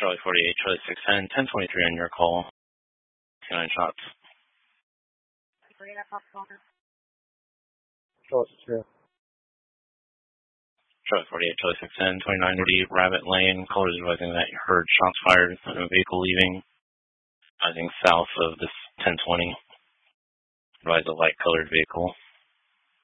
Charlie 48, Charlie 610, 1023 on your call. 9 shots. Charlie 48, Charlie 610, 2930 Rabbit Lane. Callers advising that you heard shots fired on a vehicle leaving, advising south of this 1020. Advise a light colored vehicle.